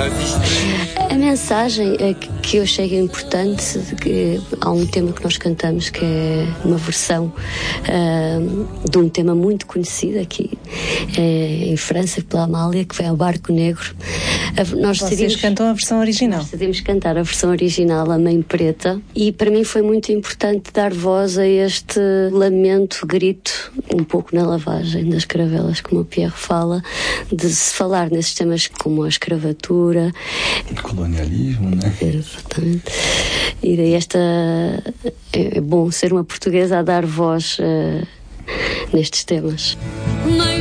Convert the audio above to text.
A mensagem é que eu achei importante, que há um tema que nós cantamos que é uma versão de um tema muito conhecido aqui em França, pela Amália, que é o Barco Negro. Vocês cantam a versão original? Nós decidimos cantar a versão original, a Mãe Preta, e para mim foi muito importante dar voz a este lamento, grito, um pouco na lavagem das caravelas, como o Pierre fala, de se falar nesses temas como a escravatura, o colonialismo, né? Exatamente. E daí é bom ser uma portuguesa a dar voz nestes temas.